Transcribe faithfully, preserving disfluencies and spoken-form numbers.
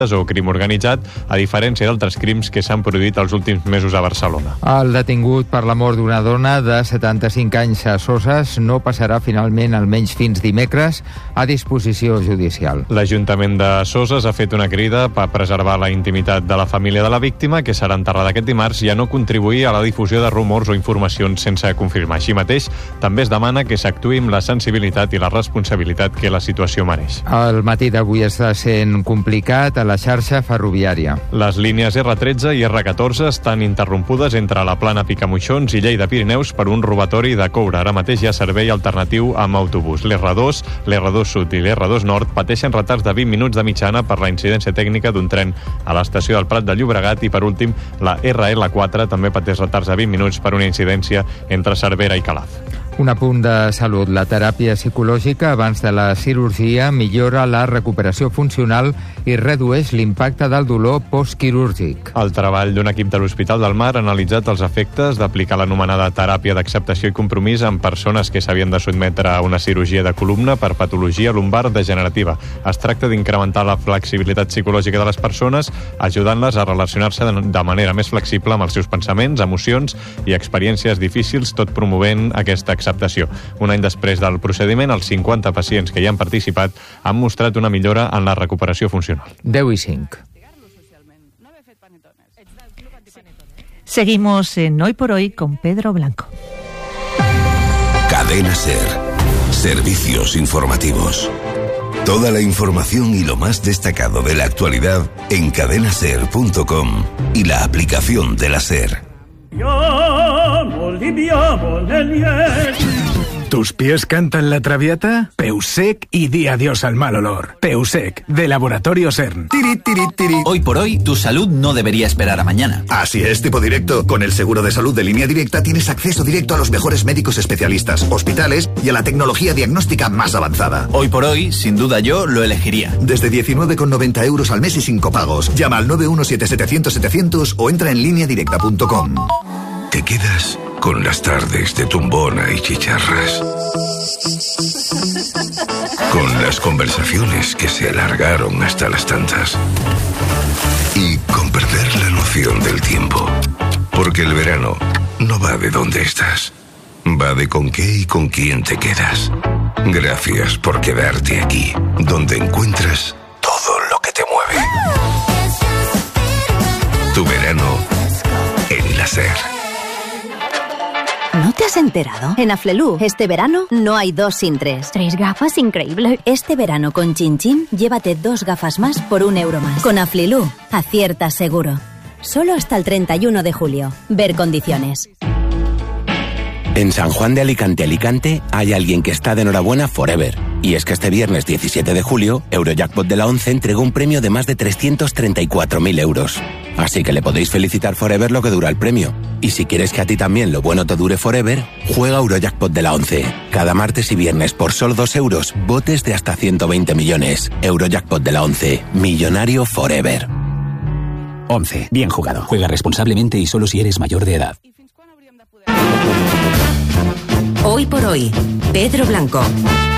o crim organitzat, a diferència d'altres crims que s'han produït els últims mesos a Barcelona. El detingut per la mort d'una dona de setanta-cinc anys a Soses no passarà finalment almenys fins dimecres a disposició judicial. L'Ajuntament de Soses ha fet una crida per preservar la intimitat de la família de la víctima, que serà enterrada aquest dimarts, i a no contribuir a la difusió de rumors o informacions sense confirmar. Així mateix, també es demana que s'actuï amb la sensibilitat i la responsabilitat que la situació mereix. El matí d'avui està sent complicat a la xarxa ferroviària. Les línies erre tretze i erre catorze estan interrompudes entre la Plana Picamoixons i Lleida Pirineus per un robatori de coure. Ara mateix hi ha servei alternatiu amb autobús. L'erre dos, l'erre dos Sud i l'erre dos Nord pateixen retards de vint minuts de mitjana per la incidència tècnica d'un tren a l'estació del Prat de Llobregat, i per últim la erre ele quatre també pateix retards de vint minuts per una incidència entre Cervera i Calaf. Un apunt de salut. La teràpia psicològica abans de la cirurgia millora la recuperació funcional i redueix l'impacte del dolor postquirúrgic. El treball d'un equip de l'Hospital del Mar ha analitzat els efectes d'aplicar l'anomenada teràpia d'acceptació i compromís en persones que s'havien de sotmetre a una cirurgia de columna per patologia lumbar degenerativa. Es tracta d'incrementar la flexibilitat psicològica de les persones, ajudant-les a relacionar-se de manera més flexible amb els seus pensaments, emocions i experiències difícils, tot promovent aquesta acceptació. Un any després del procediment, els cinquanta pacients que hi han participat han mostrat una millora en la recuperació funcional. deu i cinc. Seguimos en Hoy por Hoy con Pedro Blanco. Cadena SER. Servicios informativos. Toda la información y lo más destacado de la actualidad en cadena ser punto com y la aplicación de la SER. ¿Tus pies cantan la traviata? Peusec y di adiós al mal olor. Peusec, de Laboratorio CERN. Tiri, tiri, tiri. Hoy por hoy, tu salud no debería esperar a mañana. Así es, tipo directo. Con el seguro de salud de Línea Directa tienes acceso directo a los mejores médicos especialistas, hospitales y a la tecnología diagnóstica más avanzada. Hoy por hoy, sin duda yo lo elegiría. Desde diecinueve con noventa euros al mes y sin copagos. Llama al nueve uno siete setecientos setecientos o entra en línea directa punto com. Te quedas con las tardes de tumbona y chicharras. Con las conversaciones que se alargaron hasta las tantas. Y con perder la noción del tiempo. Porque el verano no va de dónde estás. Va de con qué y con quién te quedas. Gracias por quedarte aquí, donde encuentras todo lo que te mueve. Tu verano en la SER. ¿No te has enterado? En Aflelu, este verano no hay dos sin tres. ¿Tres gafas? Increíble. Este verano con Chin Chin, llévate dos gafas más por un euro más. Con Aflelu, aciertas seguro. Solo hasta el treinta y uno de julio. Ver condiciones. En San Juan de Alicante, Alicante, hay alguien que está de enhorabuena forever. Y es que este viernes diecisiete de julio, Eurojackpot de la ONCE entregó un premio de más de trescientos treinta y cuatro mil euros. Así que le podéis felicitar forever lo que dura el premio. Y si quieres que a ti también lo bueno te dure forever, juega Eurojackpot de la ONCE. Cada martes y viernes por solo dos euros, botes de hasta ciento veinte millones. Eurojackpot de la ONCE. Millonario forever. ONCE. Bien jugado. Juega responsablemente y solo si eres mayor de edad. Hoy por hoy, Pedro Blanco.